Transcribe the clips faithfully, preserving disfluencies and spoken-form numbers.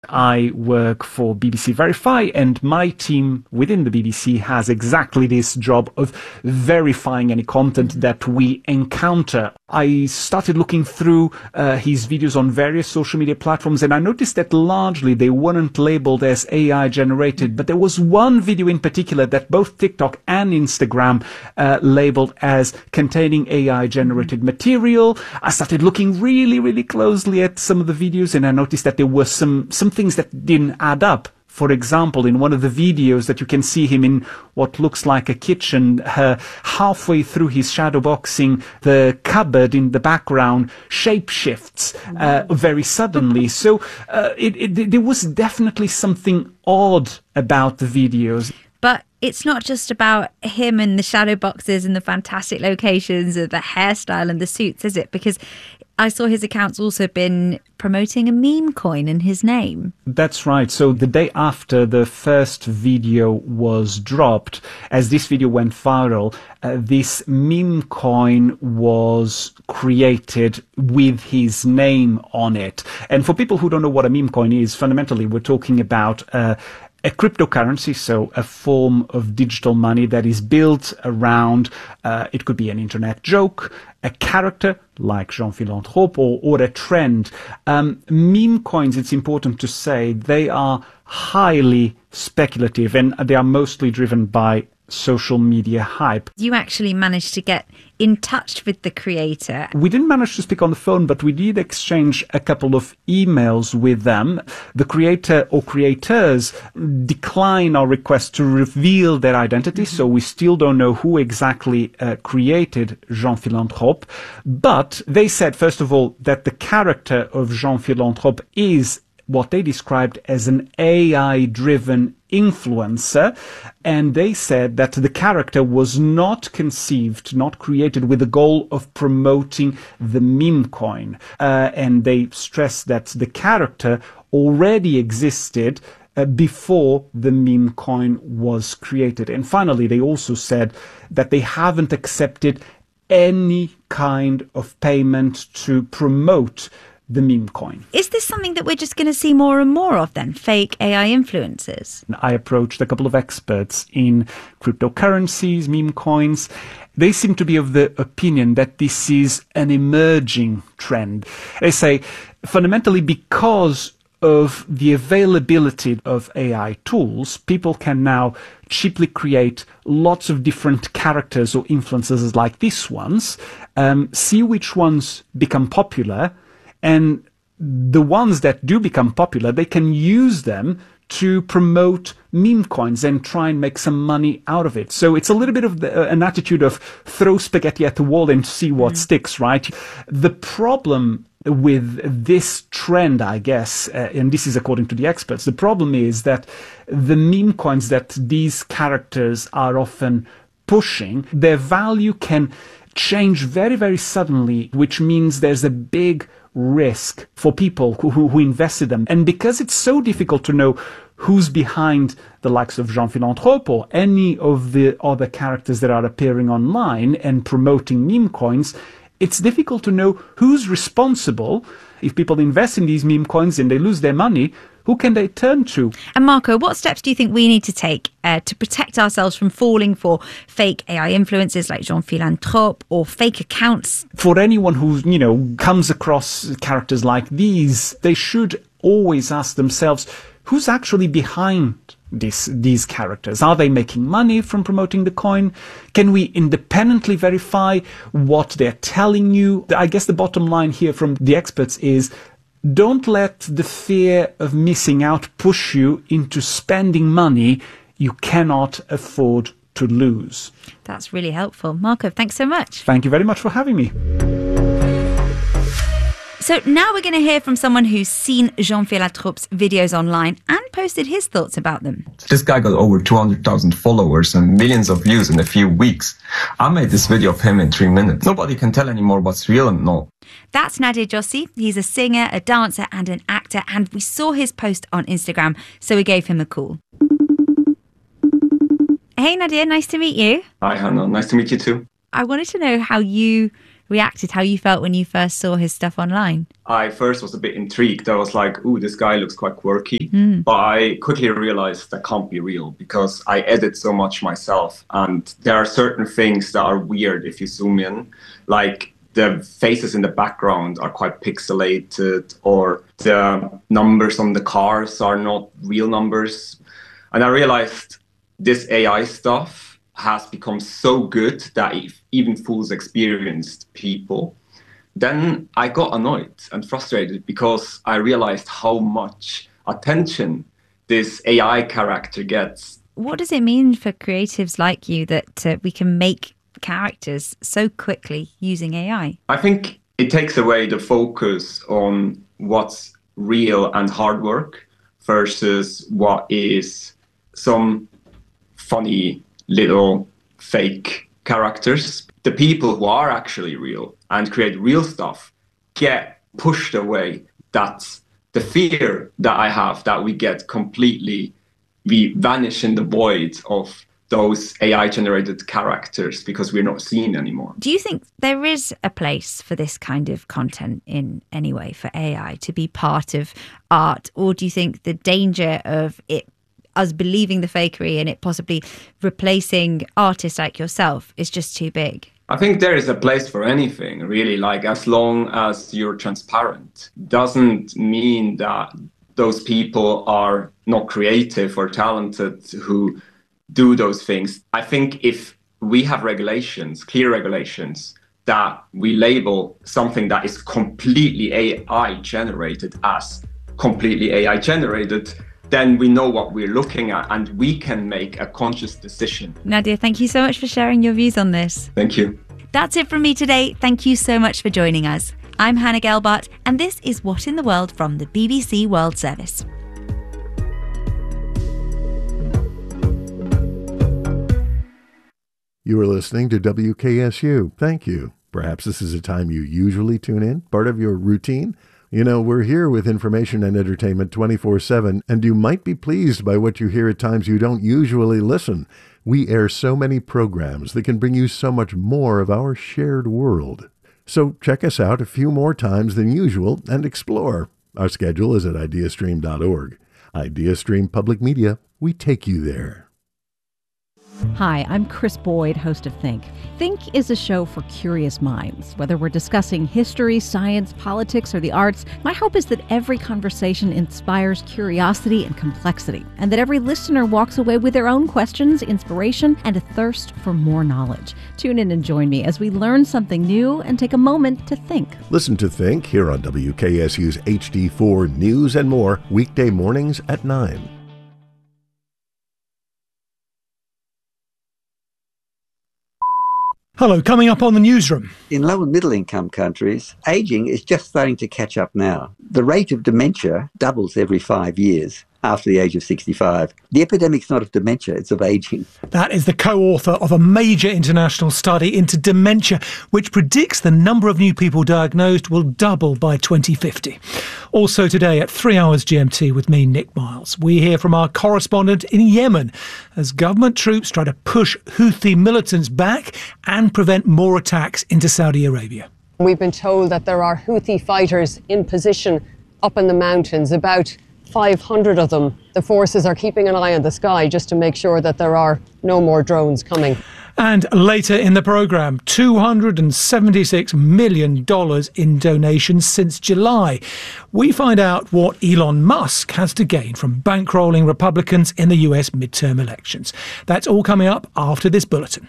I work for B B C Verify, and my team within the B B C has exactly this job of verifying any content that we encounter. I started looking through uh, his videos on various social media platforms, and I noticed that largely they weren't labeled as A I generated, but there was one video in particular that both TikTok and Instagram uh, labeled as containing A I generated material. I started looking really, really closely at some of the videos, and I noticed that there were some, some things that didn't add up. For example, in one of the videos that you can see him in what looks like a kitchen, uh, halfway through his shadowboxing, the cupboard in the background shape shifts uh, very suddenly. So uh, it, it, there was definitely something odd about the videos. But it's not just about him and the shadow boxes and the fantastic locations of the hairstyle and the suits, is it? Because I saw his account's also been promoting a meme coin in his name. That's right. So the day after the first video was dropped, as this video went viral, uh, this meme coin was created with his name on it. And for people who don't know what a meme coin is, fundamentally we're talking about uh, a cryptocurrency, so a form of digital money that is built around, uh, it could be an internet joke, a character like Jean Philanthrope, or, or a trend. Um, meme coins, it's important to say, they are highly speculative, and they are mostly driven by social media hype. You actually managed to get in touch with the creator. We didn't manage to speak on the phone, but we did exchange a couple of emails with them. The creator or creators decline our request to reveal their identity, mm-hmm. so we still don't know who exactly uh, created Jean Philanthrope. But they said, first of all, that the character of Jean Philanthrope is what they described as an A I-driven influencer, and they said that the character was not conceived, not created with the goal of promoting the meme coin. Uh, and they stressed that the character already existed uh, before the meme coin was created. And finally, they also said that they haven't accepted any kind of payment to promote the meme coin. Is this something that we're just going to see more and more of then, fake A I influencers? I approached a couple of experts in cryptocurrencies, meme coins. They seem to be of the opinion that this is an emerging trend. They say fundamentally because of the availability of A I tools, people can now cheaply create lots of different characters or influencers like these ones, um, see which ones become popular, and the ones that do become popular, they can use them to promote meme coins and try and make some money out of it. So it's a little bit of the, uh, an attitude of throw spaghetti at the wall and see what mm. sticks, right? The problem with this trend, I guess, uh, and this is according to the experts, the problem is that the meme coins that these characters are often pushing, their value can change very, very suddenly, which means there's a big risk for people who, who, who invested them. And because it's so difficult to know who's behind the likes of Jean Philanthrope or any of the other characters that are appearing online and promoting meme coins, it's difficult to know who's responsible. If people invest in these meme coins and they lose their money, who can they turn to? And Marco, what steps do you think we need to take uh, to protect ourselves from falling for fake A I influencers like Jean Philanthrope or fake accounts? For anyone who, you know, comes across characters like these, they should always ask themselves, who's actually behind this, these characters? Are they making money from promoting the coin? Can we independently verify what they're telling you? I guess the bottom line here from the experts is, don't let the fear of missing out push you into spending money you cannot afford to lose. That's really helpful. Marco, thanks so much. Thank you very much for having me. So now we're going to hear from someone who's seen Jean Philanthrope's videos online and posted his thoughts about them. This guy got over two hundred thousand followers and millions of views in a few weeks. I made this video of him in three minutes. Nobody can tell anymore what's real and not. That's Nadir Jossi. He's a singer, a dancer and an actor, and we saw his post on Instagram, so we gave him a call. Hey Nadir, nice to meet you. Hi Hannah, nice to meet you too. I wanted to know how you reacted, how you felt when you first saw his stuff online. I first was a bit intrigued. I was like, ooh, this guy looks quite quirky. Mm. But I quickly realized that can't be real because I edit so much myself. And there are certain things that are weird if you zoom in. Like the faces in the background are quite pixelated, or the numbers on the cars are not real numbers. And I realized this A I stuff has become so good that it even fools experienced people. Then I got annoyed and frustrated because I realized how much attention this A I character gets. What does it mean for creatives like you that uh, we can make characters so quickly using A I? I think it takes away the focus on what's real and hard work versus what is some funny little fake characters. The people who are actually real and create real stuff get pushed away. That's the fear that I have, that we get completely, we vanish in the void of those A I-generated characters because we're not seen anymore. Do you think there is a place for this kind of content in any way, for A I to be part of art? Or do you think the danger of it, us believing the fakery and it possibly replacing artists like yourself, is just too big? I think there is a place for anything, really, like as long as you're transparent. Doesn't mean that those people are not creative or talented who do those things. I think if we have regulations, clear regulations, that we label something that is completely A I generated as completely A I generated, then we know what we're looking at and we can make a conscious decision. Nadia, thank you so much for sharing your views on this. Thank you. That's it from me today. Thank you so much for joining us. I'm Hannah Gelbart, and this is What in the World from the B B C World Service. You are listening to W K S U. Thank you. Perhaps this is a time you usually tune in, part of your routine. You know, we're here with information and entertainment twenty-four seven, and you might be pleased by what you hear at times you don't usually listen. We air so many programs that can bring you so much more of our shared world. So check us out a few more times than usual and explore. Our schedule is at ideastream dot org. IdeaStream Public Media, we take you there. Hi, I'm Chris Boyd, host of Think. Think is a show for curious minds. Whether we're discussing history, science, politics, or the arts, my hope is that every conversation inspires curiosity and complexity, and that every listener walks away with their own questions, inspiration, and a thirst for more knowledge. Tune in and join me as we learn something new and take a moment to think. Listen to Think here on W K S U's H D four News and More, weekday mornings at nine. Hello, coming up on the newsroom. In low and middle income countries, ageing is just starting to catch up now. The rate of dementia doubles every five years after the age of sixty-five. The epidemic's not of dementia, it's of ageing. That is the co-author of a major international study into dementia, which predicts the number of new people diagnosed will double by twenty fifty. Also today at three hours G M T with me, Nick Miles, we hear from our correspondent in Yemen as government troops try to push Houthi militants back and prevent more attacks into Saudi Arabia. We've been told that there are Houthi fighters in position up in the mountains, about five hundred of them. The forces are keeping an eye on the sky just to make sure that there are no more drones coming. And later in the programme, two hundred seventy-six million dollars in donations since July. We find out what Elon Musk has to gain from bankrolling Republicans in the U S midterm elections. That's all coming up after this bulletin.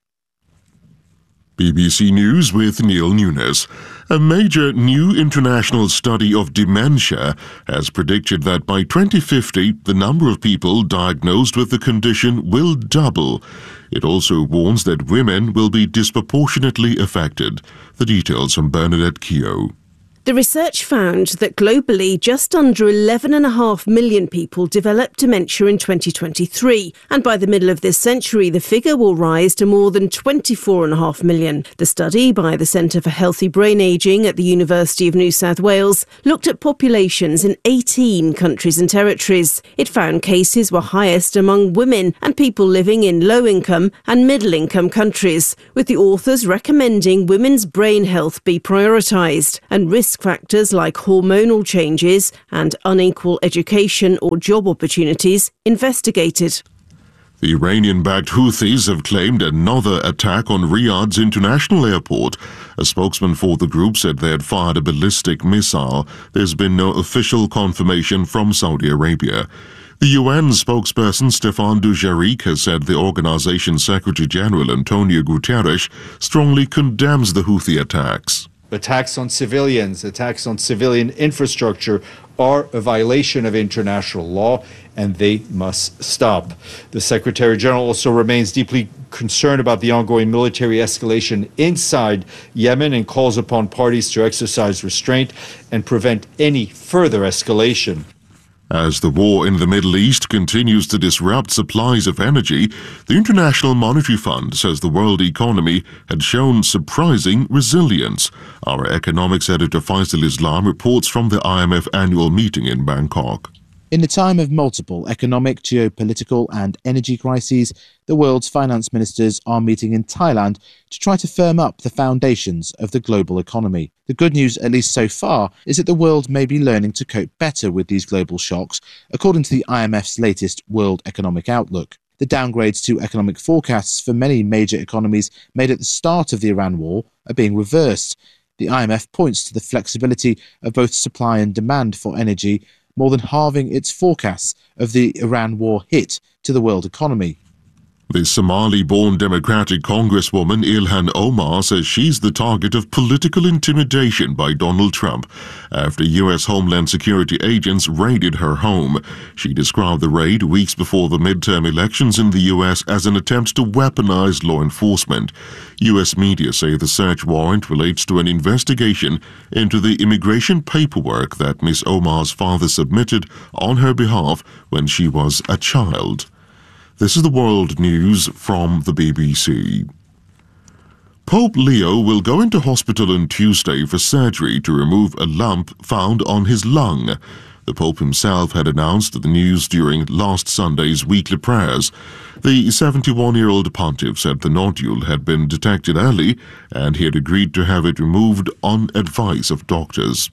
B B C News with Neil Nunes. A major new international study of dementia has predicted that by twenty fifty, the number of people diagnosed with the condition will double. It also warns that women will be disproportionately affected. The details from Bernadette Keogh. The research found that globally just under eleven point five million people developed dementia in twenty twenty-three, and by the middle of this century the figure will rise to more than twenty-four point five million. The study by the Centre for Healthy Brain Ageing at the University of New South Wales looked at populations in eighteen countries and territories. It found cases were highest among women and people living in low-income and middle-income countries, with the authors recommending women's brain health be prioritised and risk factors like hormonal changes and unequal education or job opportunities investigated. The Iranian-backed Houthis have claimed another attack on Riyadh's international airport. A spokesman for the group said they had fired a ballistic missile. There's been no official confirmation from Saudi Arabia. The U N spokesperson Stéphane Dujarric has said the organization's Secretary-General Antonio Guterres strongly condemns the Houthi attacks. Attacks on civilians, attacks on civilian infrastructure are a violation of international law, and they must stop. The Secretary General also remains deeply concerned about the ongoing military escalation inside Yemen and calls upon parties to exercise restraint and prevent any further escalation. As the war in the Middle East continues to disrupt supplies of energy, the International Monetary Fund says the world economy had shown surprising resilience. Our economics editor Faisal Islam reports from the I M F annual meeting in Bangkok. In a time of multiple economic, geopolitical and energy crises, the world's finance ministers are meeting in Thailand to try to firm up the foundations of the global economy. The good news, at least so far, is that the world may be learning to cope better with these global shocks, according to the I M F's latest World Economic Outlook. The downgrades to economic forecasts for many major economies made at the start of the Iran war are being reversed. The I M F points to the flexibility of both supply and demand for energy, more than halving its forecasts of the Iran war hit to the world economy. The Somali-born Democratic Congresswoman Ilhan Omar says she's the target of political intimidation by Donald Trump after U S Homeland Security agents raided her home. She described the raid weeks before the midterm elections in the U S as an attempt to weaponize law enforcement. U S media say the search warrant relates to an investigation into the immigration paperwork that Miz Omar's father submitted on her behalf when she was a child. This is the world news from the B B C. Pope Leo will go into hospital on Tuesday for surgery to remove a lump found on his lung. The Pope himself had announced the news during last Sunday's weekly prayers. The seventy-one-year-old pontiff said the nodule had been detected early and he had agreed to have it removed on advice of doctors.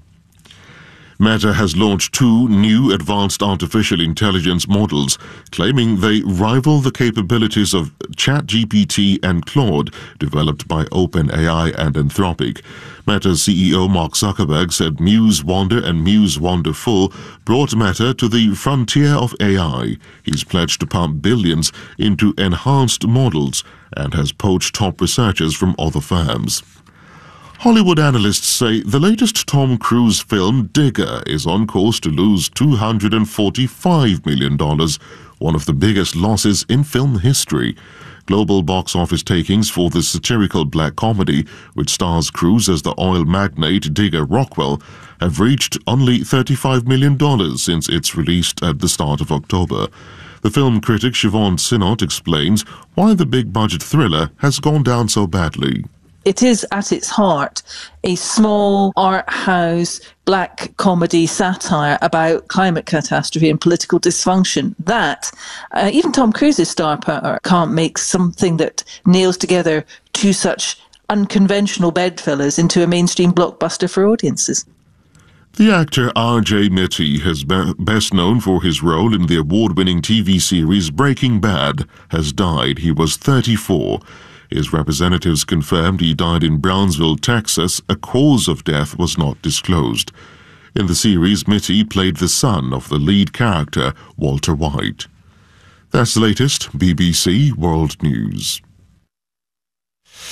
Meta has launched two new advanced artificial intelligence models, claiming they rival the capabilities of ChatGPT and Claude, developed by OpenAI and Anthropic. Meta's C E O Mark Zuckerberg said Muse Wonder and Muse Wonderful brought Meta to the frontier of A I. He's pledged to pump billions into enhanced models and has poached top researchers from other firms. Hollywood analysts say the latest Tom Cruise film, Digger, is on course to lose two hundred forty-five million dollars, one of the biggest losses in film history. Global box office takings for the satirical black comedy, which stars Cruise as the oil magnate Digger Rockwell, have reached only thirty-five million dollars since its release at the start of October. The film critic Siobhan Sinnott explains why the big-budget thriller has gone down so badly. It is, at its heart, a small art house black comedy satire about climate catastrophe and political dysfunction that uh, even Tom Cruise's star power can't make something that nails together two such unconventional bedfellows into a mainstream blockbuster for audiences. The actor R J Mitte, has be- best known for his role in the award-winning T V series Breaking Bad, has died. He was thirty-four. His representatives confirmed he died in Brownsville, Texas. A cause of death was not disclosed. In the series, Mitte played the son of the lead character, Walter White. That's the latest B B C World News.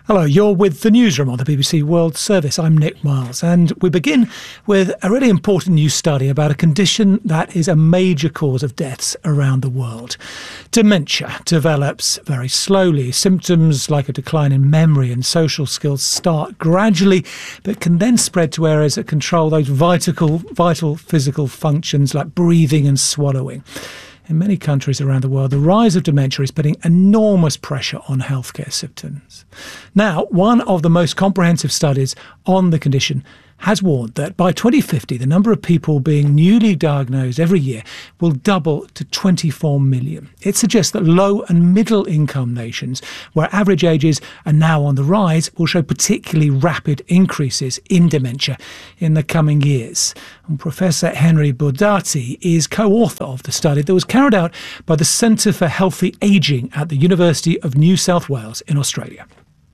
Hello, you're with the Newsroom on the B B C World Service. I'm Nick Miles, and we begin with a really important new study about a condition that is a major cause of deaths around the world. Dementia develops very slowly. Symptoms like a decline in memory and social skills start gradually, but can then spread to areas that control those vital, vital physical functions like breathing and swallowing. In many countries around the world, the rise of dementia is putting enormous pressure on healthcare systems. Now, one of the most comprehensive studies on the condition has warned that by twenty fifty, the number of people being newly diagnosed every year will double to twenty-four million. It suggests that low and middle income nations, where average ages are now on the rise, will show particularly rapid increases in dementia in the coming years. And Professor Henry Burdatti is co-author of the study that was carried out by the Centre for Healthy Ageing at the University of New South Wales in Australia.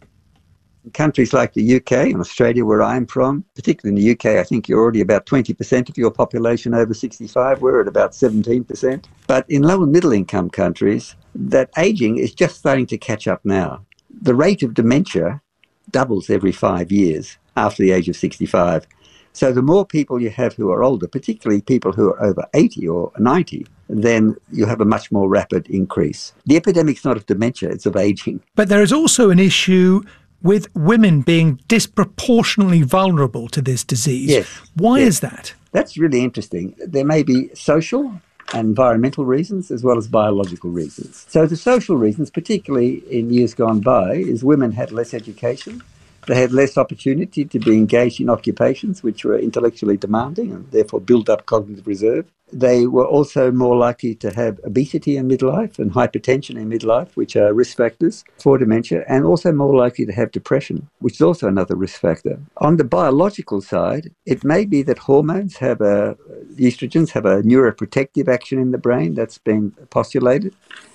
Countries like the U K and Australia, where I'm from, particularly in the U K, I think you're already about twenty percent of your population over sixty-five. We're at about seventeen percent. But in low and middle income countries, that ageing is just starting to catch up now. The rate of dementia doubles every five years after the age of sixty-five. So the more people you have who are older, particularly people who are over eighty or ninety, then you have a much more rapid increase. The epidemic's not of dementia, it's of ageing. But there is also an issue with women being disproportionately vulnerable to this disease. Yes. Why yes. is that? That's really interesting. There may be social and environmental reasons as well as biological reasons. So the social reasons, particularly in years gone by, is women had less education. They had less opportunity to be engaged in occupations which were intellectually demanding and therefore build up cognitive reserve. They were also more likely to have obesity in midlife and hypertension in midlife, which are risk factors for dementia, and also more likely to have depression, which is also another risk factor. On the biological side, it may be that hormones have a, estrogens have a neuroprotective action in the brain that's been postulated.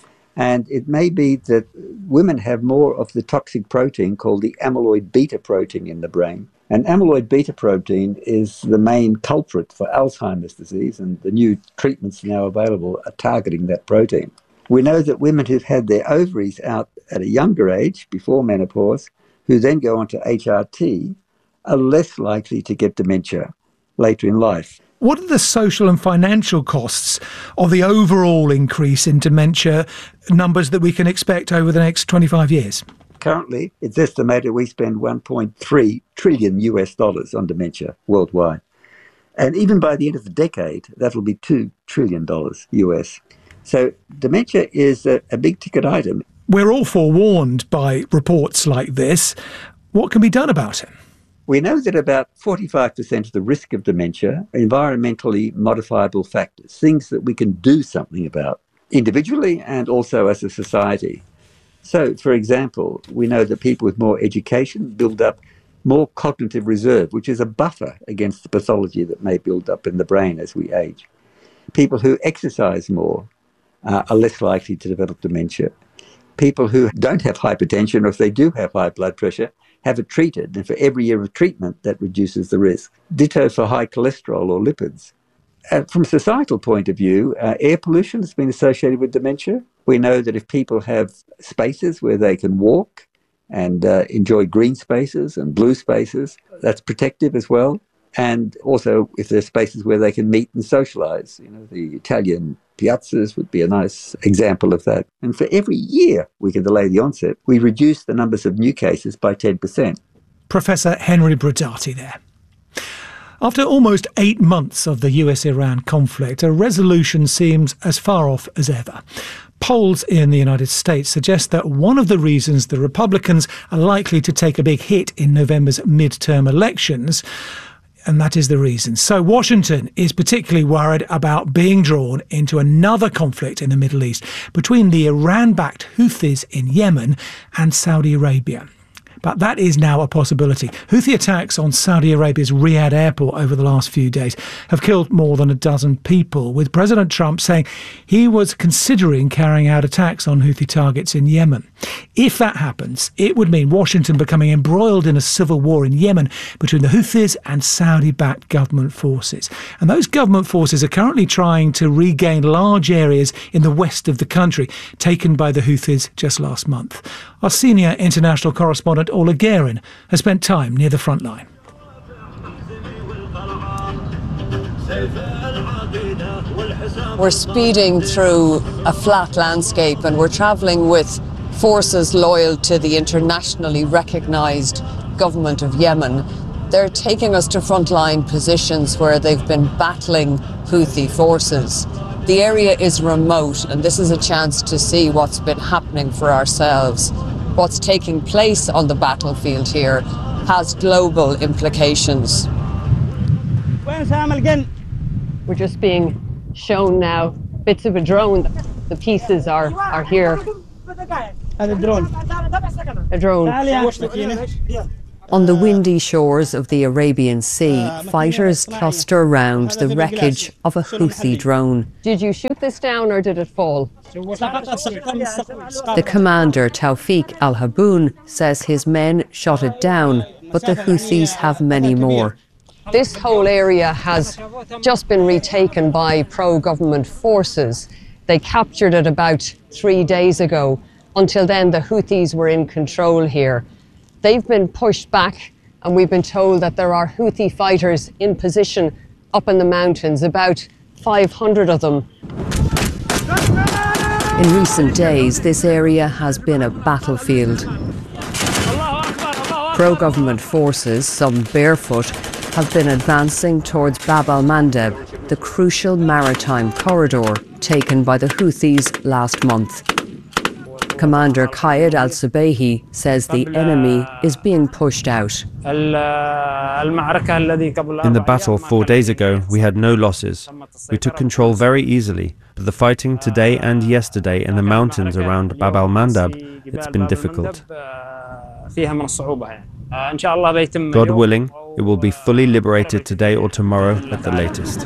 And it may be that women have more of the toxic protein called the amyloid beta protein in the brain. And amyloid beta protein is the main culprit for Alzheimer's disease, and the new treatments now available are targeting that protein. We know that women who've had their ovaries out at a younger age, before menopause, who then go on to H R T, are less likely to get dementia later in life. What are the social and financial costs of the overall increase in dementia numbers that we can expect over the next twenty-five years? Currently, it's estimated we spend one point three trillion U S dollars on dementia worldwide. And even by the end of the decade, that'll be two trillion dollars U S. So dementia is a, a big ticket item. We're all forewarned by reports like this. What can be done about it? We know that about forty-five percent of the risk of dementia are environmentally modifiable factors, things that we can do something about individually and also as a society. So, for example, we know that people with more education build up more cognitive reserve, which is a buffer against the pathology that may build up in the brain as we age. People who exercise more uh, are less likely to develop dementia. People who don't have hypertension, or if they do have high blood pressure, have it treated, and for every year of treatment, that reduces the risk. Ditto for high cholesterol or lipids. Uh, from a societal point of view, uh, air pollution has been associated with dementia. We know that if people have spaces where they can walk and uh, enjoy green spaces and blue spaces, that's protective as well. And also if there's spaces where they can meet and socialise. You know, the Italian piazzas would be a nice example of that. And for every year we can delay the onset, we reduce the numbers of new cases by ten percent. Professor Henry Burdatti there. After almost eight months of the U S Iran conflict, a resolution seems as far off as ever. Polls in the United States suggest that one of the reasons the Republicans are likely to take a big hit in November's midterm elections, and that is the reason. So Washington is particularly worried about being drawn into another conflict in the Middle East between the Iran-backed Houthis in Yemen and Saudi Arabia. But that is now a possibility. Houthi attacks on Saudi Arabia's Riyadh airport over the last few days have killed more than a dozen people, with President Trump saying he was considering carrying out attacks on Houthi targets in Yemen. If that happens, it would mean Washington becoming embroiled in a civil war in Yemen between the Houthis and Saudi-backed government forces. And those government forces are currently trying to regain large areas in the west of the country, taken by the Houthis just last month. Our senior international correspondent, Orla Guerin, has spent time near the front line. We're speeding through a flat landscape and we're travelling with forces loyal to the internationally recognised government of Yemen. They're taking us to frontline positions where they've been battling Houthi forces. The area is remote and this is a chance to see what's been happening for ourselves. What's taking place on the battlefield here has global implications. We're just being shown now bits of a drone. The pieces are, are here. A drone. On the windy shores of the Arabian Sea, fighters cluster around the wreckage of a Houthi drone. Did you shoot this down or did it fall? The commander, Tawfiq al-Haboun, says his men shot it down, but the Houthis have many more. This whole area has just been retaken by pro-government forces. They captured it about three days ago. Until then, the Houthis were in control here. They've been pushed back, and we've been told that there are Houthi fighters in position up in the mountains, about five hundred of them. In recent days, this area has been a battlefield. Pro-government forces, some barefoot, have been advancing towards Bab al-Mandeb, the crucial maritime corridor taken by the Houthis last month. Commander Qaid al-Subayhi says the enemy is being pushed out. In the battle four days ago, we had no losses. We took control very easily, but the fighting today and yesterday in the mountains around Bab al-Mandab, it's been difficult. God willing, it will be fully liberated today or tomorrow at the latest.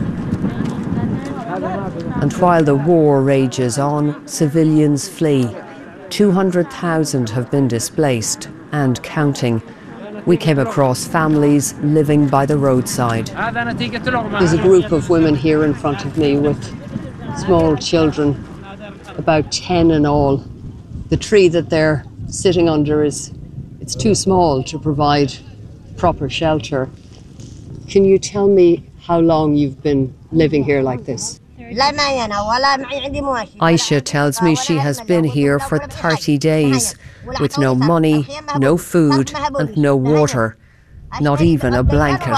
And while the war rages on, civilians flee. two hundred thousand have been displaced and counting. We came across families living by the roadside. There's a group of women here in front of me with small children, about ten in all. The tree that they're sitting under is it's too small to provide proper shelter. Can you tell me how long you've been living here like this? Aisha tells me she has been here for thirty days with no money, no food and no water, not even a blanket.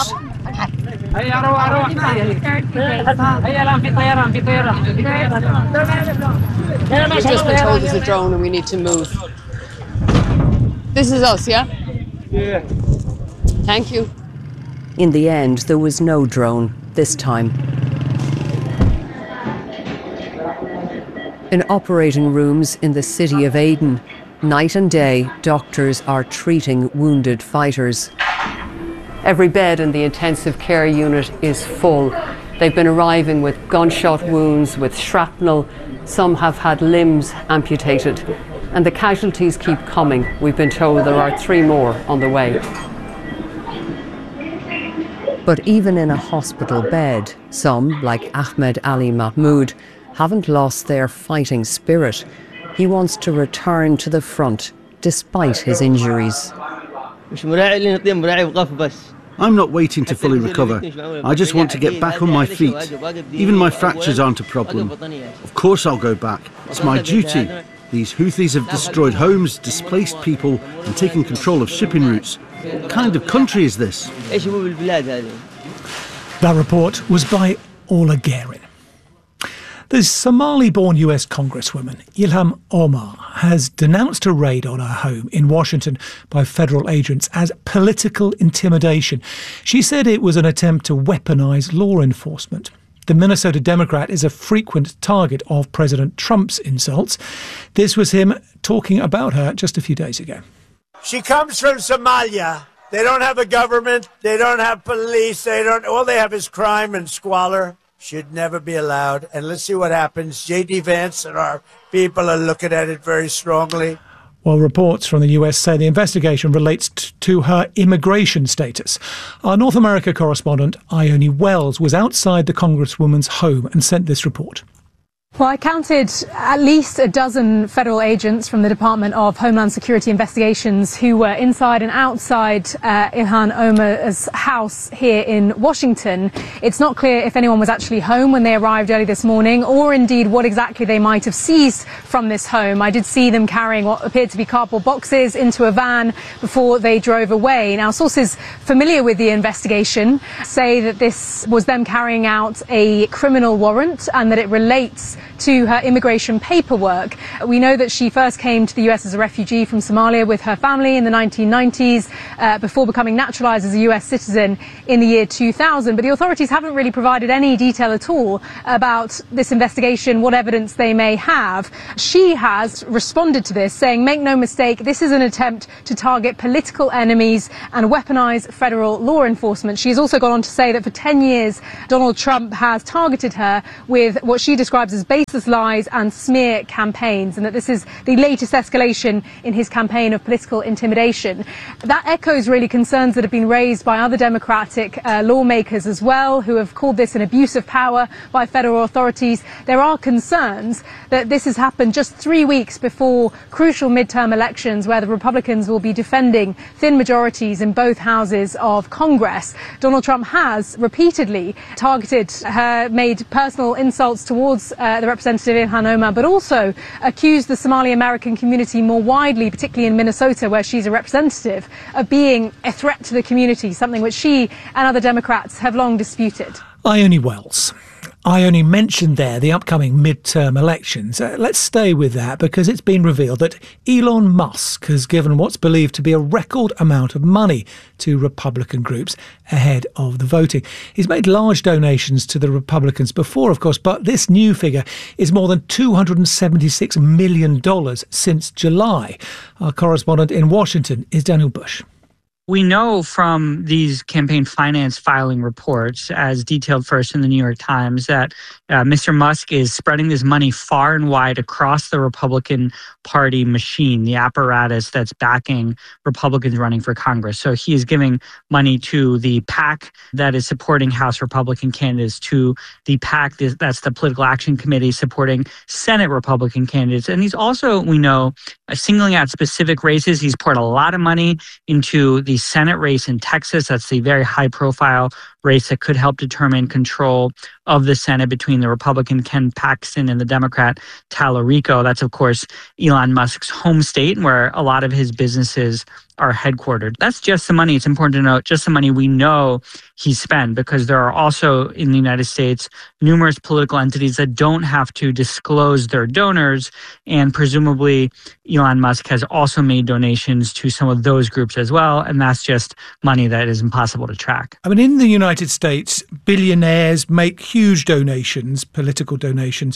We've just been told there's a drone and we need to move. This is us, yeah? Yeah. Thank you. In the end, there was no drone this time. In operating rooms in the city of Aden, night and day, doctors are treating wounded fighters. Every bed in the intensive care unit is full. They've been arriving with gunshot wounds, with shrapnel. Some have had limbs amputated. And the casualties keep coming. We've been told there are three more on the way. But even in a hospital bed, some, like Ahmed Ali Mahmoud, haven't lost their fighting spirit. He wants to return to the front despite his injuries. I'm not waiting to fully recover. I just want to get back on my feet. Even my fractures aren't a problem. Of course I'll go back. It's my duty. These Houthis have destroyed homes, displaced people, and taken control of shipping routes. What kind of country is this? That report was by Orla Guerin. The Somali-born U S Congresswoman Ilhan Omar has denounced a raid on her home in Washington by federal agents as political intimidation. She said it was an attempt to weaponize law enforcement. The Minnesota Democrat is a frequent target of President Trump's insults. This was him talking about her just a few days ago. She comes from Somalia. They don't have a government. They don't have police. They don't. All they have is crime and squalor. Should never be allowed. And let's see what happens. J D Vance and our people are looking at it very strongly. Well, reports from the U S say the investigation relates t- to her immigration status. Our North America correspondent, Ione Wells, was outside the Congresswoman's home and sent this report. Well, I counted at least a dozen federal agents from the Department of Homeland Security Investigations who were inside and outside uh, Ilhan Omar's house here in Washington. It's not clear if anyone was actually home when they arrived early this morning, or indeed what exactly they might have seized from this home. I did see them carrying what appeared to be cardboard boxes into a van before they drove away. Now, sources familiar with the investigation say that this was them carrying out a criminal warrant and that it relates to her immigration paperwork. We know that she first came to the U S as a refugee from Somalia with her family in the nineteen nineties uh, before becoming naturalized as a U S citizen in the year two thousand. But the authorities haven't really provided any detail at all about this investigation, what evidence they may have. She has responded to this, saying, make no mistake, this is an attempt to target political enemies and weaponize federal law enforcement. She has also gone on to say that for ten years, Donald Trump has targeted her with what she describes as baseless lies and smear campaigns, and that this is the latest escalation in his campaign of political intimidation. That echoes really concerns that have been raised by other Democratic uh, lawmakers as well, who have called this an abuse of power by federal authorities. There are concerns that this has happened just three weeks before crucial midterm elections, where the Republicans will be defending thin majorities in both houses of Congress. Donald Trump has repeatedly targeted her, made personal insults towards uh, the Representative Ilhan Omar, but also accused the Somali American community more widely, particularly in Minnesota, where she's a representative, of being a threat to the community, something which she and other Democrats have long disputed. Ione Wells. I only mentioned there the upcoming midterm elections. Uh, let's stay with that, because it's been revealed that Elon Musk has given what's believed to be a record amount of money to Republican groups ahead of the voting. He's made large donations to the Republicans before, of course, but this new figure is more than two hundred seventy-six million dollars since July. Our correspondent in Washington is Daniel Bush. We know from these campaign finance filing reports, as detailed first in the New York Times, that uh, Mister Musk is spreading this money far and wide across the Republican Party machine, the apparatus that's backing Republicans running for Congress. So he is giving money to the PAC that is supporting House Republican candidates, to the PAC that's the Political Action Committee supporting Senate Republican candidates. And he's also, we know, uh, singling out specific races. He's poured a lot of money into the Senate race in Texas. That's the very high-profile race that could help determine control of the Senate between the Republican Ken Paxton and the Democrat Talarico. That's, of course, Elon Musk's home state, where a lot of his businesses are headquartered. That's just the money. It's important to note, just the money we know he spent, because there are also in the United States numerous political entities that don't have to disclose their donors, and presumably Elon Musk has also made donations to some of those groups as well, and that's just money that is impossible to track. I mean, in the United States, billionaires make huge donations, political donations,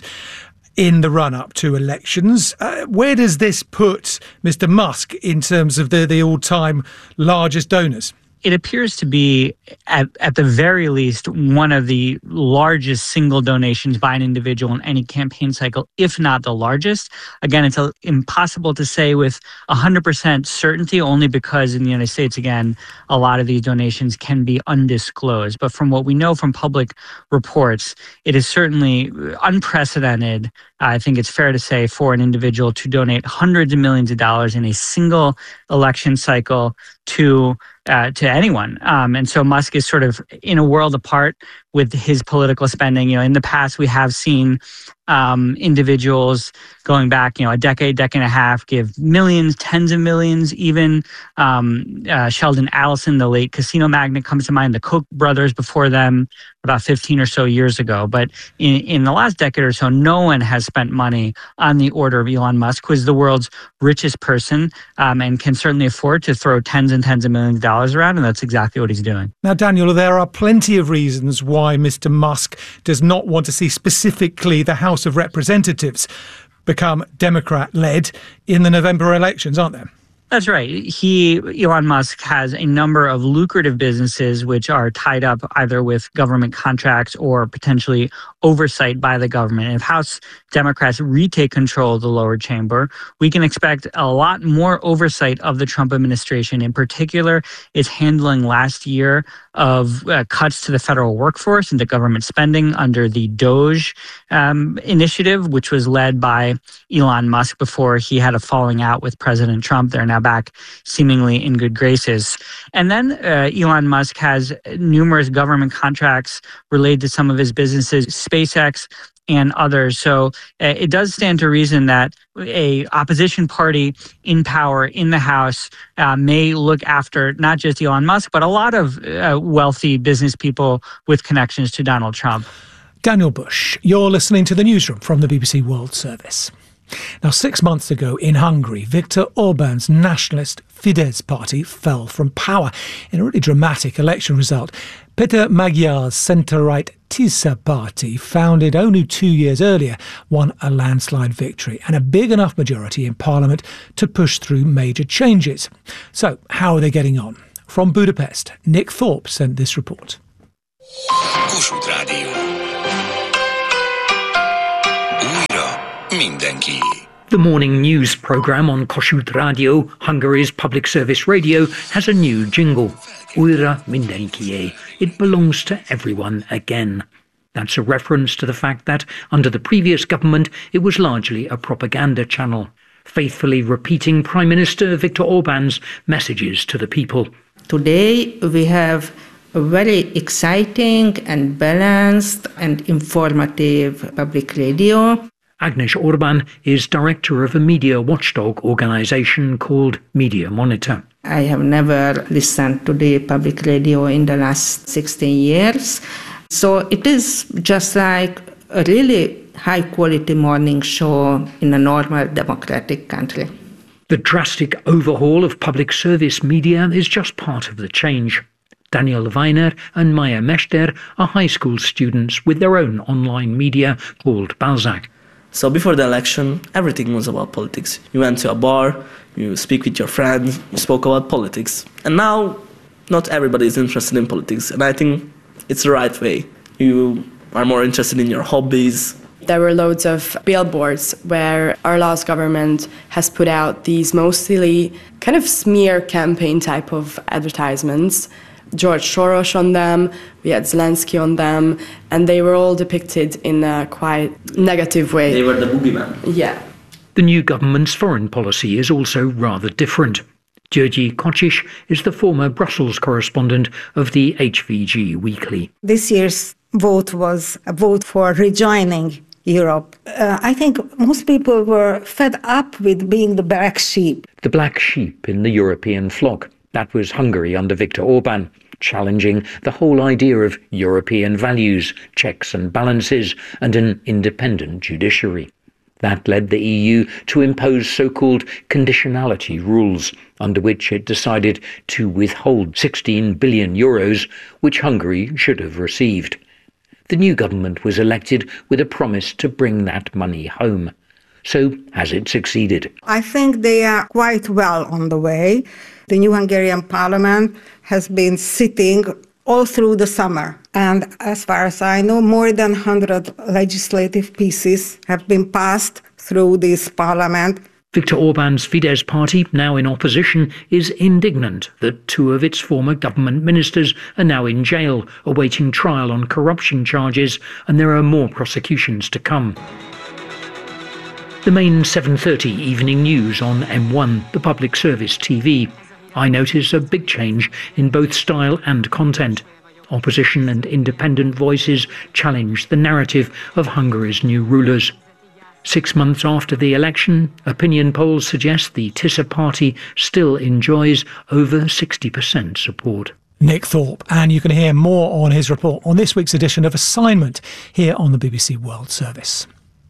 in the run-up to elections. Uh, where does this put Mister Musk in terms of the, the all-time largest donors? It appears to be, at, at the very least, one of the largest single donations by an individual in any campaign cycle, if not the largest. Again, it's a, impossible to say with one hundred percent certainty, only because in the United States, again, a lot of these donations can be undisclosed. But from what we know from public reports, it is certainly unprecedented, I think it's fair to say, for an individual to donate hundreds of millions of dollars in a single election cycle to uh, to anyone. Um, and so Musk is sort of in a world apart with his political spending. You know, in the past, we have seen um, individuals going back, you know, a decade, decade and a half, give millions, tens of millions, even um, uh, Sheldon Adelson, the late casino magnate, comes to mind, the Koch brothers before them, about fifteen or so years ago. But in, in the last decade or so, no one has spent money on the order of Elon Musk, who is the world's richest person um, and can certainly afford to throw tens and tens of millions of dollars around, and that's exactly what he's doing. Now, Daniel, there are plenty of reasons why Mister Musk does not want to see specifically the House of Representatives become Democrat-led in the November elections, aren't there? That's right. He, Elon Musk, has a number of lucrative businesses which are tied up either with government contracts or potentially oversight by the government. If House Democrats retake control of the lower chamber, we can expect a lot more oversight of the Trump administration. In particular, its handling last year of uh, cuts to the federal workforce and to government spending under the DOGE um, initiative, which was led by Elon Musk before he had a falling out with President Trump. They're now back seemingly in good graces. And then uh, Elon Musk has numerous government contracts related to some of his businesses, SpaceX and others. So uh, it does stand to reason that a opposition party in power in the House uh, may look after not just Elon Musk, but a lot of uh, wealthy business people with connections to Donald Trump. Daniel Bush, you're listening to the newsroom from the B B C World Service. Now, six months ago in Hungary, Viktor Orban's nationalist Fidesz party fell from power in a really dramatic election result. Peter Magyar's centre-right Tisza party, founded only two years earlier, won a landslide victory and a big enough majority in parliament to push through major changes. So, how are they getting on? From Budapest, Nick Thorpe sent this report. Kossuth Rádió. Újra mindenkié. The morning news programme on Kossuth Rádió, Hungary's public service radio, has a new jingle. Újra mindenkié. It belongs to everyone again. That's a reference to the fact that, under the previous government, it was largely a propaganda channel, faithfully repeating Prime Minister Viktor Orban's messages to the people. Today we have a very exciting and balanced and informative public radio. Agnes Orban is director of a media watchdog organisation called Media Monitor. I have never listened to the public radio in the last sixteen years. So it is just like a really high-quality morning show in a normal democratic country. The drastic overhaul of public service media is just part of the change. Daniel Weiner and Maya Mester are high school students with their own online media called Balzac. So before the election, everything was about politics. You went to a bar, you speak with your friends, you spoke about politics. And now, not everybody is interested in politics. And I think it's the right way. You are more interested in your hobbies. There were loads of billboards where our last government has put out these mostly kind of smear campaign type of advertisements. George Soros on them, we had Zelensky on them, and they were all depicted in a quite negative way. They were the boogeyman. Yeah. The new government's foreign policy is also rather different. György Kocsis is the former Brussels correspondent of the H V G Weekly. This year's vote was a vote for rejoining Europe. Uh, I think most people were fed up with being the black sheep. The black sheep in the European flock. That was Hungary under Viktor Orban, challenging the whole idea of European values, checks and balances, and an independent judiciary. That led the E U to impose so-called conditionality rules, under which it decided to withhold sixteen billion euros, which Hungary should have received. The new government was elected with a promise to bring that money home. So has it succeeded? I think they are quite well on the way. The new Hungarian parliament has been sitting all through the summer. And as far as I know, more than one hundred legislative pieces have been passed through this parliament. Viktor Orban's Fidesz party, now in opposition, is indignant that two of its former government ministers are now in jail, awaiting trial on corruption charges, and there are more prosecutions to come. The main seven thirty evening news on M one, the public service T V. I notice a big change in both style and content. Opposition and independent voices challenge the narrative of Hungary's new rulers. Six months after the election, opinion polls suggest the Tisza party still enjoys over sixty percent support. Nick Thorpe, and you can hear more on his report on this week's edition of Assignment here on the B B C World Service.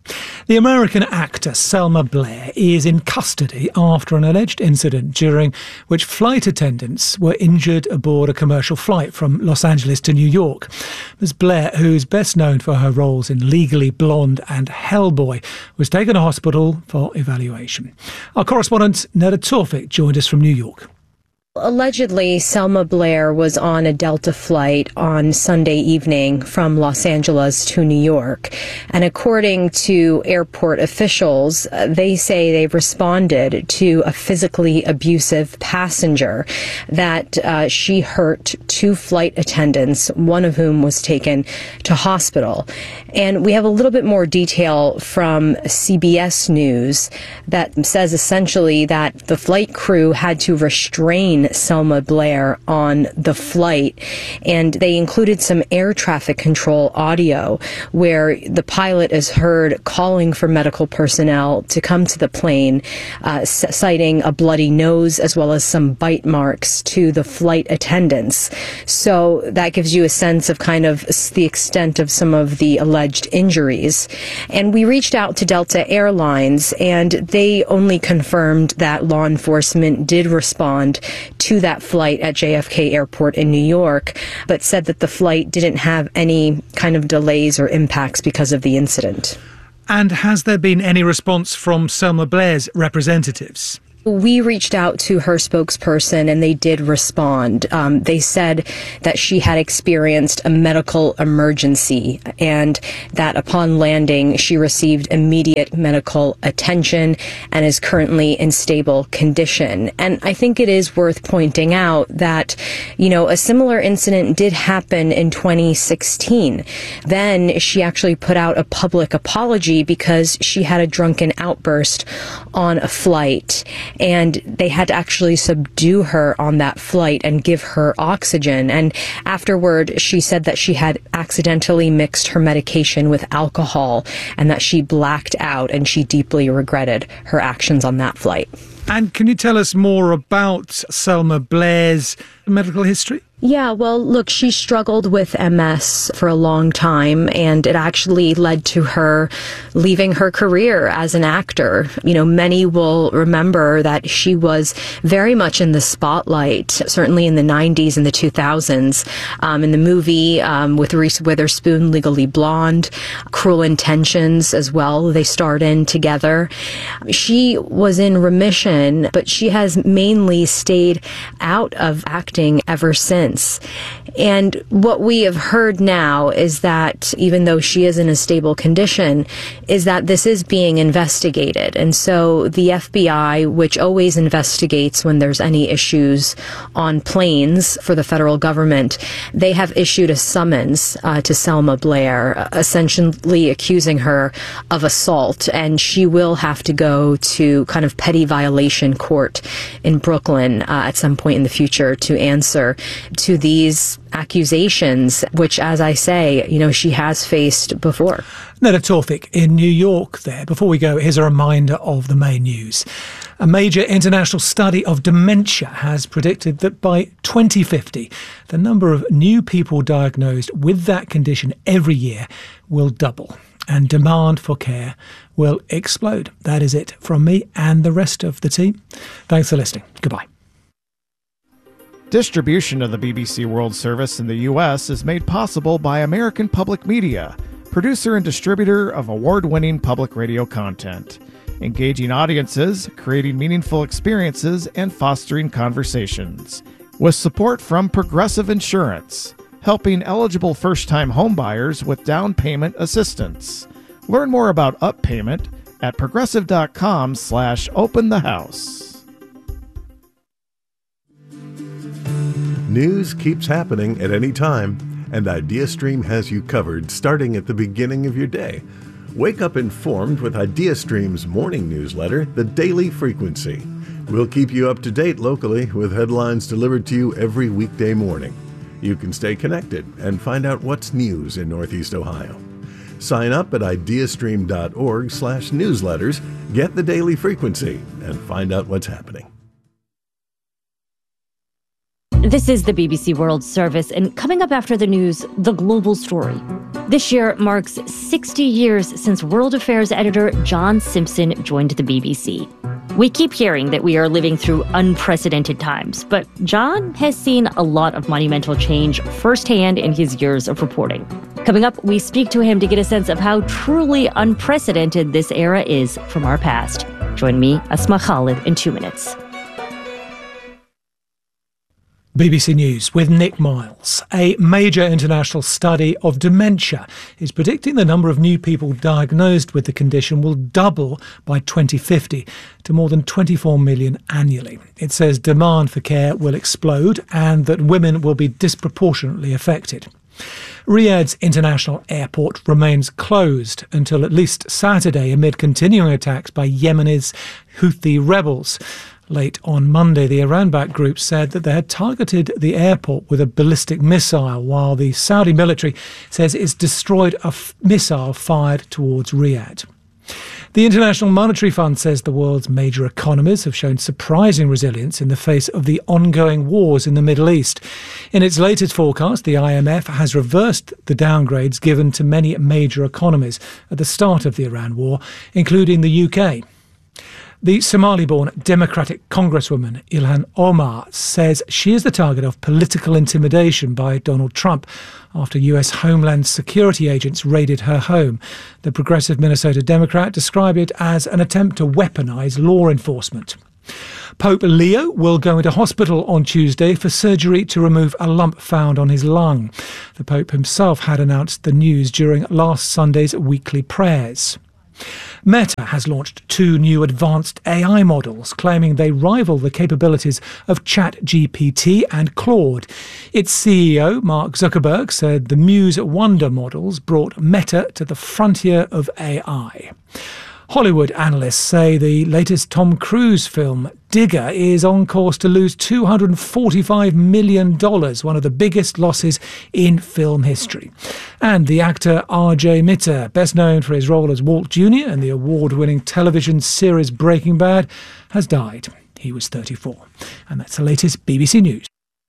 The American actor Selma Blair is in custody after an alleged incident during which flight attendants were injured aboard a commercial flight from Los Angeles to New York. Miz Blair, who's best known for her roles in Legally Blonde and Hellboy, was taken to hospital for evaluation. Our correspondent Neda Tawfik joined us from New York. Allegedly, Selma Blair was on a Delta flight on Sunday evening from Los Angeles to New York. And according to airport officials, uh, they say they've responded to a physically abusive passenger, that uh, she hurt two flight attendants, one of whom was taken to hospital. And we have a little bit more detail from C B S News that says essentially that the flight crew had to restrain Selma Blair on the flight, and they included some air traffic control audio where the pilot is heard calling for medical personnel to come to the plane, uh, citing a bloody nose as well as some bite marks to the flight attendants. So that gives you a sense of kind of the extent of some of the alleged injuries. And we reached out to Delta Airlines, and they only confirmed that law enforcement did respond to that flight at J F K Airport in New York, but said that the flight didn't have any kind of delays or impacts because of the incident. And has there been any response from Selma Blair's representatives? We reached out to her spokesperson and they did respond. Um, they said that she had experienced a medical emergency and that upon landing she received immediate medical attention and is currently in stable condition. And I think it is worth pointing out that, you know, a similar incident did happen in twenty sixteen. Then she actually put out a public apology because she had a drunken outburst on a flight, and they had to actually subdue her on that flight and give her oxygen. And afterward, she said that she had accidentally mixed her medication with alcohol and that she blacked out, and she deeply regretted her actions on that flight. And can you tell us more about Selma Blair's medical history? Yeah, well, look, she struggled with M S for a long time, and it actually led to her leaving her career as an actor. You know, many will remember that she was very much in the spotlight, certainly in the nineties and the two thousands. Um, in the movie um, with Reese Witherspoon, Legally Blonde, Cruel Intentions as well, they starred in together. She was in remission, but she has mainly stayed out of acting ever since. And what we have heard now is that even though she is in a stable condition, is that this is being investigated. And so the F B I, which always investigates when there's any issues on planes for the federal government, they have issued a summons uh, to Selma Blair, essentially accusing her of assault. And she will have to go to kind of petty violation court in Brooklyn uh, at some point in the future to answer to these accusations, which, as I say, you know, she has faced before. Neda Tawfik in New York there. Before we go, here's a reminder of the main news. A major international study of dementia has predicted that by twenty fifty, the number of new people diagnosed with that condition every year will double, and demand for care will explode. That is it from me and the rest of the team. Thanks for listening. Goodbye. Distribution of the B B C World Service in the U S is made possible by American Public Media, producer and distributor of award-winning public radio content, engaging audiences, creating meaningful experiences, and fostering conversations. With support from Progressive Insurance, helping eligible first-time homebuyers with down payment assistance. Learn more about Up Payment at progressive.com slash open the house. News keeps happening at any time, and IdeaStream has you covered starting at the beginning of your day. Wake up informed with IdeaStream's morning newsletter, The Daily Frequency. We'll keep you up to date locally with headlines delivered to you every weekday morning. You can stay connected and find out what's news in Northeast Ohio. Sign up at ideastream.org slash newsletters, get The Daily Frequency, and find out what's happening. This is the B B C World Service, and coming up after the news, the global story. This year marks sixty years since World Affairs editor John Simpson joined the B B C. We keep hearing that we are living through unprecedented times, but John has seen a lot of monumental change firsthand in his years of reporting. Coming up, we speak to him to get a sense of how truly unprecedented this era is from our past. Join me, Asma Khalid, in two minutes. B B C News with Nick Miles. A major international study of dementia is predicting the number of new people diagnosed with the condition will double by twenty fifty to more than twenty-four million annually. It says demand for care will explode and that women will be disproportionately affected. Riyadh's international airport remains closed until at least Saturday amid continuing attacks by Yemeni's Houthi rebels. Late on Monday, the Iran-backed group said that they had targeted the airport with a ballistic missile, while the Saudi military says it's destroyed a f- missile fired towards Riyadh. The International Monetary Fund says the world's major economies have shown surprising resilience in the face of the ongoing wars in the Middle East. In its latest forecast, the I M F has reversed the downgrades given to many major economies at the start of the Iran war, including the U K. The Somali-born Democratic Congresswoman Ilhan Omar says she is the target of political intimidation by Donald Trump after U S Homeland Security agents raided her home. The progressive Minnesota Democrat described it as an attempt to weaponize law enforcement. Pope Leo will go into hospital on Tuesday for surgery to remove a lump found on his lung. The Pope himself had announced the news during last Sunday's weekly prayers. Meta has launched two new advanced A I models, claiming they rival the capabilities of ChatGPT and Claude. Its C E O, Mark Zuckerberg, said the Muse Wonder models brought Meta to the frontier of A I. Hollywood analysts say the latest Tom Cruise film, Digger, is on course to lose two hundred forty-five million dollars, one of the biggest losses in film history. And the actor R J Mitter, best known for his role as Walt Junior in the award-winning television series Breaking Bad, has died. He was thirty-four. And that's the latest B B C News.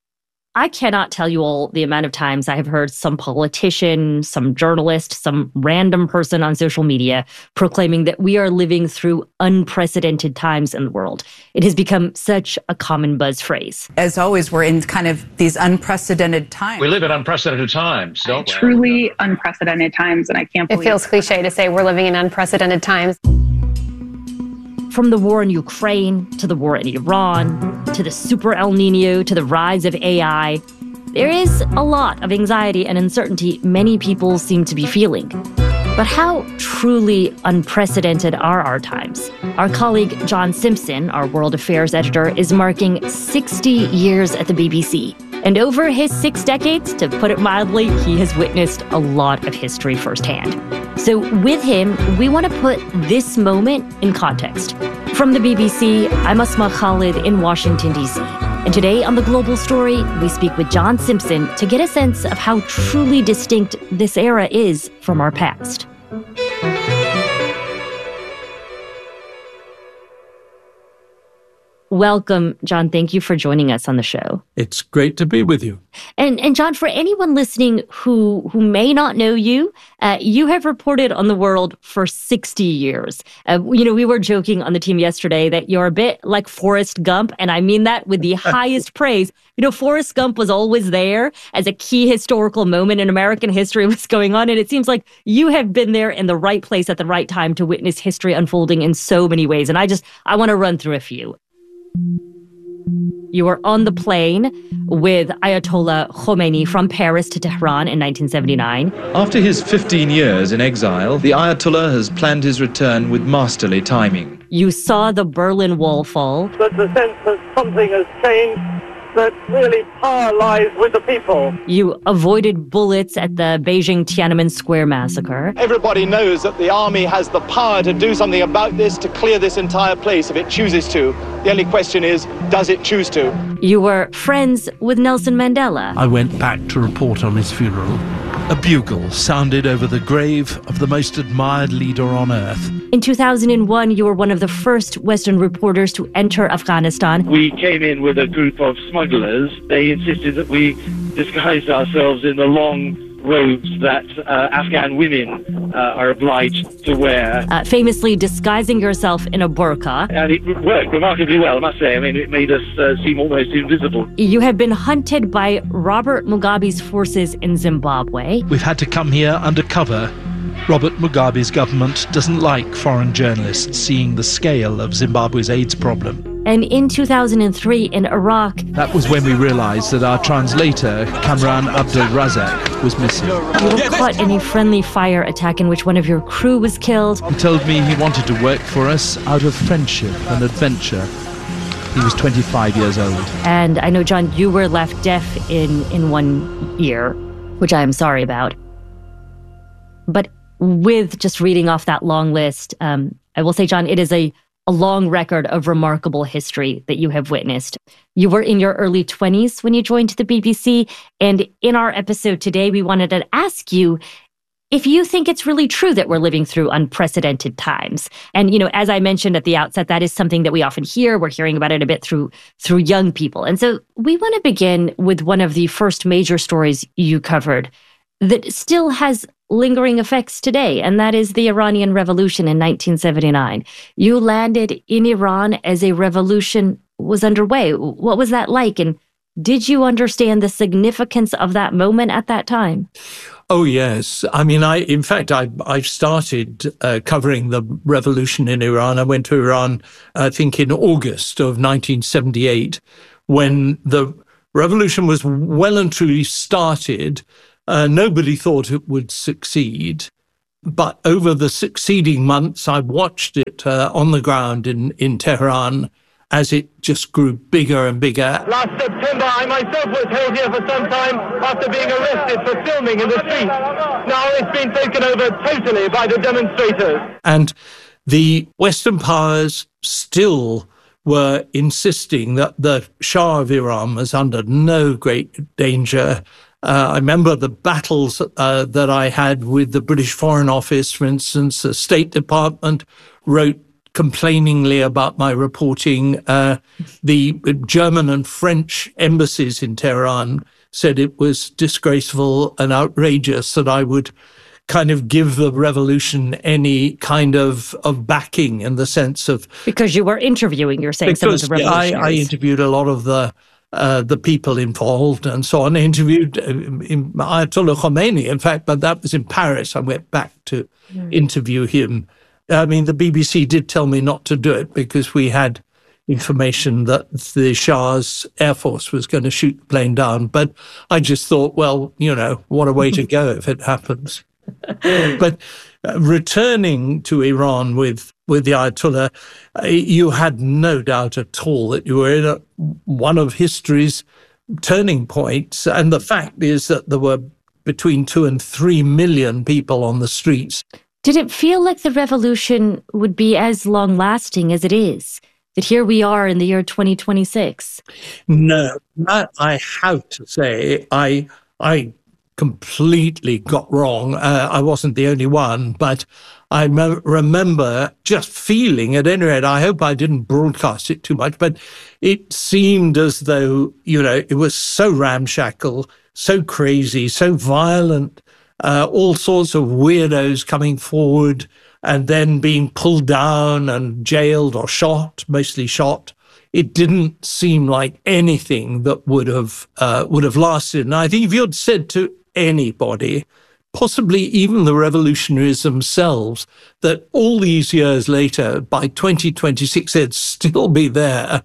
I cannot tell you all the amount of times I have heard some politician, some journalist, some random person on social media proclaiming that we are living through unprecedented times in the world. It has become such a common buzz phrase. As always, we're in kind of these unprecedented times. We live in unprecedented times, don't we? Truly unprecedented times, and I can't believe it. feels cliche to say we're living in unprecedented times. From the war in Ukraine, to the war in Iran, to the super El Nino, to the rise of A I, there is a lot of anxiety and uncertainty many people seem to be feeling. But how truly unprecedented are our times? Our colleague John Simpson, our World Affairs editor, is marking sixty years at the B B C. And over his six decades, to put it mildly, he has witnessed a lot of history firsthand. So with him, we want to put this moment in context. From the B B C, I'm Asma Khalid in Washington, D C. And today on The Global Story, we speak with John Simpson to get a sense of how truly distinct this era is from our past. Welcome, John. Thank you for joining us on the show. It's great to be with you. And and John, for anyone listening who who may not know you, uh, you have reported on the world for sixty years. Uh, you know, we were joking on the team yesterday that you're a bit like Forrest Gump, and I mean that with the highest praise. You know, Forrest Gump was always there as a key historical moment in American history was going on, and it seems like you have been there in the right place at the right time to witness history unfolding in so many ways. And I just, I want to run through a few. You were on the plane with Ayatollah Khomeini from Paris to Tehran in nineteen seventy-nine. After his fifteen years in exile, the Ayatollah has planned his return with masterly timing. You saw the Berlin Wall fall. But the sense that something has changed, that really power lies with the people. You avoided bullets at the Beijing Tiananmen Square massacre. Everybody knows that the army has the power to do something about this, to clear this entire place if it chooses to. The only question is, does it choose to? You were friends with Nelson Mandela. I went back to report on his funeral. A bugle sounded over the grave of the most admired leader on earth. In two thousand one, you were one of the first Western reporters to enter Afghanistan. We came in with a group of smugglers. They insisted that we disguised ourselves in the long robes that uh, Afghan women uh, are obliged to wear. Uh, famously disguising yourself in a burqa. And it worked remarkably well, I must say. I mean, it made us uh, seem almost invisible. You had been hunted by Robert Mugabe's forces in Zimbabwe. We've had to come here undercover. Robert Mugabe's government doesn't like foreign journalists seeing the scale of Zimbabwe's AIDS problem. And in two thousand three in Iraq... That was when we realised that our translator, Kamran Abdul Razak, was missing. You were caught in a friendly fire attack in which one of your crew was killed. He told me he wanted to work for us out of friendship and adventure. He was twenty-five years old. And I know, John, you were left deaf in, in one ear, which I am sorry about. But with just reading off that long list, um, I will say, John, it is a, a long record of remarkable history that you have witnessed. You were in your early twenties when you joined the B B C, and in our episode today, we wanted to ask you if you think it's really true that we're living through unprecedented times. And, you know, as I mentioned at the outset, that is something that we often hear. We're hearing about it a bit through through young people. And so we want to begin with one of the first major stories you covered that still has lingering effects today, and that is the Iranian Revolution in nineteen seventy-nine. You landed in Iran as a revolution was underway. What was that like, and did you understand the significance of that moment at that time? Oh, yes. I mean, I, in fact, I, I started uh, covering the revolution in Iran. I went to Iran, I think, in August of nineteen seventy-eight, when the revolution was well and truly started. Uh, nobody thought it would succeed. But over the succeeding months, I watched it uh, on the ground in, in Tehran as it just grew bigger and bigger. Last September, I myself was held here for some time after being arrested for filming in the street. Now it's been taken over totally by the demonstrators. And the Western powers still were insisting that the Shah of Iran was under no great danger. Uh, I remember the battles uh, that I had with the British Foreign Office, for instance. The State Department wrote complainingly about my reporting. Uh, the German and French embassies in Tehran said it was disgraceful and outrageous that I would kind of give the revolution any kind of, of backing in the sense of... Because you were interviewing, you're saying, some of the revolutionaries. I, I interviewed a lot of the uh, the people involved and so on. I interviewed uh, in Ayatollah Khomeini, in fact, but that was in Paris. I went back to mm. interview him. I mean, the B B C did tell me not to do it because we had information that the Shah's Air Force was going to shoot the plane down. But I just thought, well, you know, what a way to go if it happens. But uh, returning to Iran with, with the Ayatollah, uh, you had no doubt at all that you were in a, one of history's turning points. And the fact is that there were between two and three million people on the streets. Did it feel like the revolution would be as long-lasting as it is? That here we are in the year twenty twenty-six? No, that I have to say, I I completely got wrong. Uh, I wasn't the only one, but I me- remember just feeling, at any rate, I hope I didn't broadcast it too much, but it seemed as though, you know, it was so ramshackle, so crazy, so violent, uh, all sorts of weirdos coming forward and then being pulled down and jailed or shot, mostly shot. It didn't seem like anything that would have uh, would have lasted. And I think if you had said to anybody, possibly even the revolutionaries themselves, that all these years later, by twenty twenty-six, they'd still be there,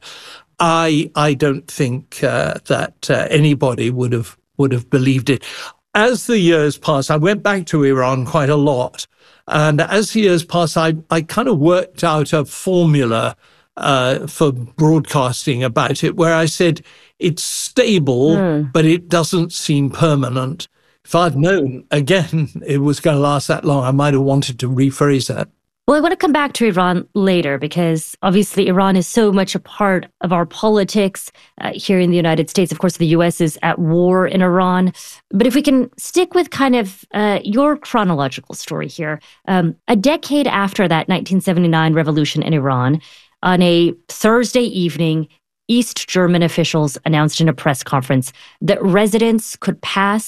I I don't think uh, that uh, anybody would have would have believed it. As the years passed, I went back to Iran quite a lot. And as the years passed, I, I kind of worked out a formula uh, for broadcasting about it, where I said it's stable, mm. but it doesn't seem permanent. If I'd known, again, it was going to last that long, I might have wanted to rephrase that. Well, I want to come back to Iran later because obviously Iran is so much a part of our politics uh, here in the United States. Of course, the U S is at war in Iran. But if we can stick with kind of uh, your chronological story here, um, a decade after that nineteen seventy-nine revolution in Iran, on a Thursday evening, East German officials announced in a press conference that residents could pass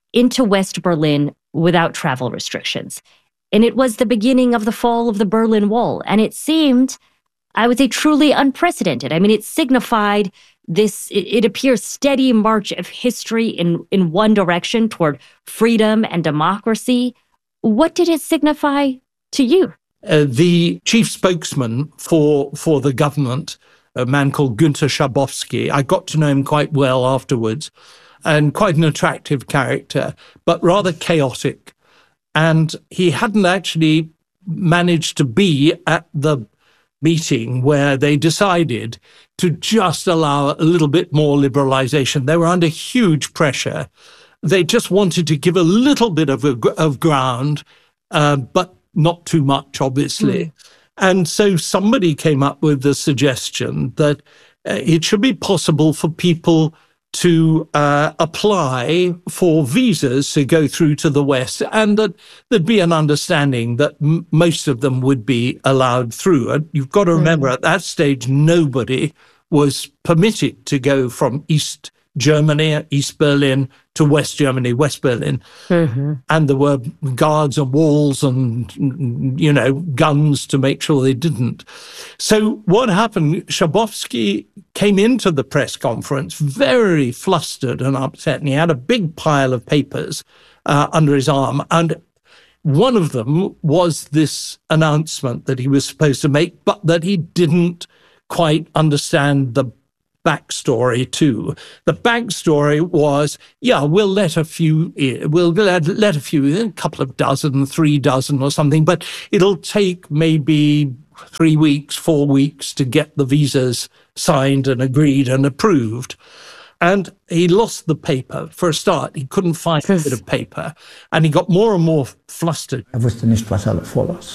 into West Berlin without travel restrictions. And it was the beginning of the fall of the Berlin Wall. And it seemed, I would say, truly unprecedented. I mean, it signified this, it, it appears, steady march of history in, in one direction toward freedom and democracy. What did it signify to you? Uh, the chief spokesman for for the government, a man called Günter Schabowski, I got to know him quite well afterwards, and quite an attractive character, but rather chaotic. And he hadn't actually managed to be at the meeting where they decided to just allow a little bit more liberalization. They were under huge pressure. They just wanted to give a little bit of, a, of ground, uh, but not too much, obviously. Mm. And so somebody came up with the suggestion that uh, it should be possible for people to uh, apply for visas to go through to the West, and that there'd be an understanding that m- most of them would be allowed through. And you've got to remember, mm. at that stage, nobody was permitted to go from East Germany, East Berlin, to West Germany, West Berlin. Mm-hmm. And there were guards and walls and, you know, guns to make sure they didn't. So what happened, Schabowski came into the press conference very flustered and upset, and he had a big pile of papers uh, under his arm. And one of them was this announcement that he was supposed to make, but that he didn't quite understand the backstory too. The backstory was, yeah, we'll let a few, we'll let, let a few, a couple of dozen, three dozen or something, but it'll take maybe three weeks, four weeks to get the visas signed and agreed and approved. And he lost the paper for a start. He couldn't find a bit of paper, and he got more and more flustered. Er wusste nicht, was er vorlas.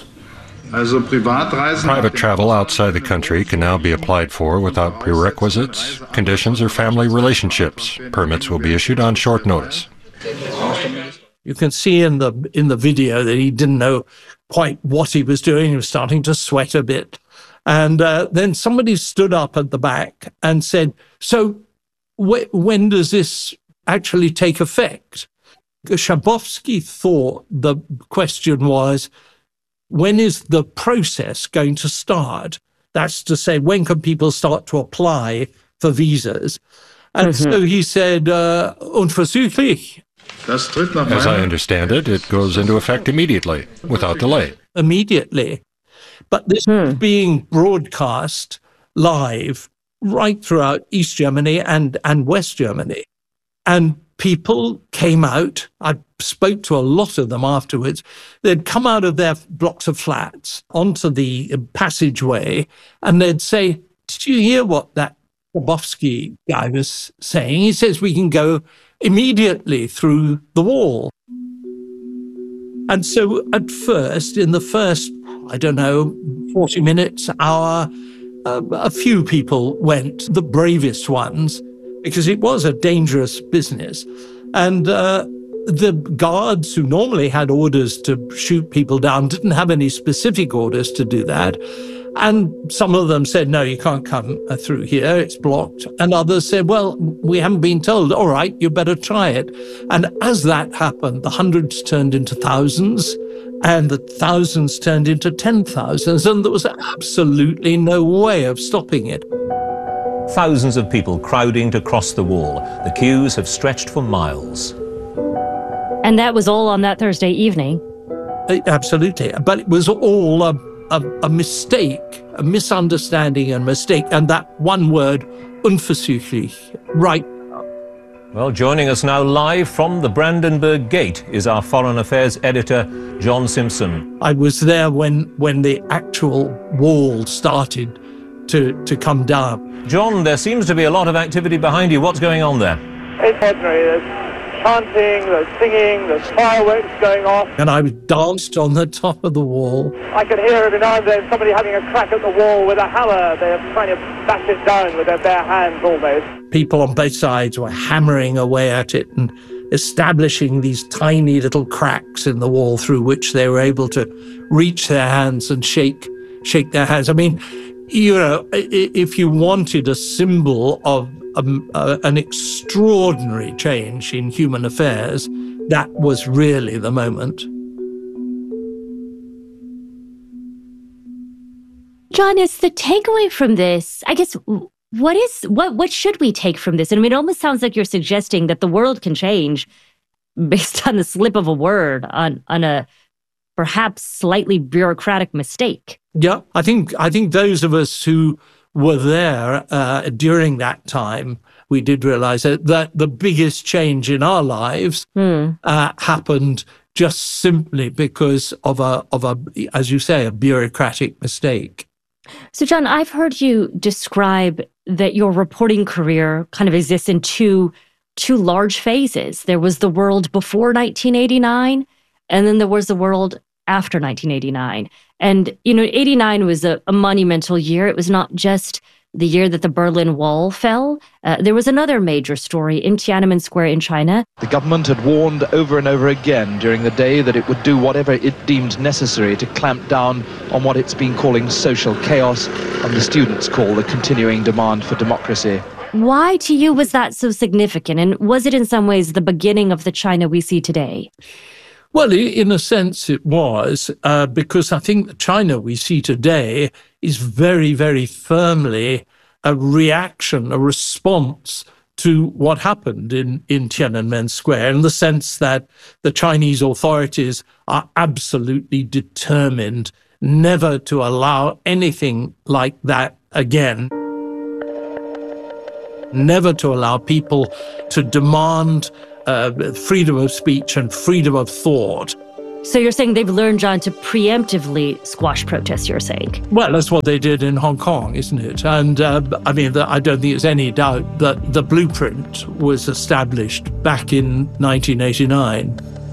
Private travel outside the country can now be applied for without prerequisites, conditions, or family relationships. Permits will be issued on short notice. You can see in the in the video that he didn't know quite what he was doing. He was starting to sweat a bit. And uh, then somebody stood up at the back and said, so wh- when does this actually take effect? Schabowski thought the question was, when is the process going to start? That's to say, when can people start to apply for visas? And mm-hmm. so he said, uh, unverzüglich. As I understand it, it goes into effect immediately, without delay. Immediately. But this hmm. is being broadcast live right throughout East Germany and, and West Germany. And people came out. I spoke to a lot of them afterwards. They'd come out of their blocks of flats onto the passageway, and they'd say, did you hear what that Schabowski guy was saying? He says we can go immediately through the wall. And so at first, in the first, I don't know, forty minutes, hour, uh, a few people went, the bravest ones, because it was a dangerous business. And uh, the guards who normally had orders to shoot people down didn't have any specific orders to do that. And some of them said, no, you can't come through here, it's blocked. And others said, well, we haven't been told. All right, you better try it. And as that happened, the hundreds turned into thousands, and the thousands turned into ten thousands, and there was absolutely no way of stopping it. Thousands of people crowding to cross the wall. The queues have stretched for miles. And that was all on that Thursday evening. Absolutely. But it was all a, a, a mistake, a misunderstanding and mistake. And that one word, unverzüglich, right. Well, joining us now live from the Brandenburg Gate is our Foreign Affairs editor, John Simpson. I was there when, when the actual wall started to, to come down. John, there seems to be a lot of activity behind you. What's going on there? It's ordinary. There's chanting, there's singing, there's fireworks going off. And I danced on the top of the wall. I could hear every now and then somebody having a crack at the wall with a hammer. They're trying to bash it down with their bare hands almost. People on both sides were hammering away at it and establishing these tiny little cracks in the wall through which they were able to reach their hands and shake, shake their hands. I mean, you know, if you wanted a symbol of um, uh, an extraordinary change in human affairs, that was really the moment. John, is the takeaway from this, I guess, what is what what should we take from this? I mean, it almost sounds like you're suggesting that the world can change based on the slip of a word, on on a perhaps slightly bureaucratic mistake. Yeah, I think I think those of us who were there uh, during that time, we did realize that, that the biggest change in our lives hmm. uh, happened just simply because of a of a, as you say, a bureaucratic mistake. So, John, I've heard you describe that your reporting career kind of exists in two two large phases. There was the world before nineteen eighty-nine, and then there was the world after nineteen eighty-nine. And, you know, eighty-nine was a, a monumental year. It was not just the year that the Berlin Wall fell. Uh, there was another major story in Tiananmen Square in China. The government had warned over and over again during the day that it would do whatever it deemed necessary to clamp down on what it's been calling social chaos, and the students call the continuing demand for democracy. Why to you was that so significant? And was it in some ways the beginning of the China we see today? Well, in a sense it was, uh, because I think the China we see today is very, very firmly a reaction, a response to what happened in, in Tiananmen Square, in the sense that the Chinese authorities are absolutely determined never to allow anything like that again. Never to allow people to demand uh, freedom of speech and freedom of thought. So you're saying they've learned, John, to preemptively squash protests, you're saying? Well, that's what they did in Hong Kong, isn't it? And, uh, I mean, the, I don't think there's any doubt that the blueprint was established back in nineteen eighty-nine.